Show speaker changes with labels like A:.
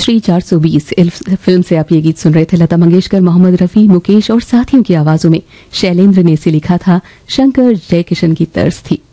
A: Shri 420 film से आप ये गीत सुन रहे थे। लता मंगेशकर, मोहम्मद रफी, मुकेश और साथियों की आवाजों में शैलेंद्र ने इसे लिखा था। शंकर जयकिशन की तर्ज थी।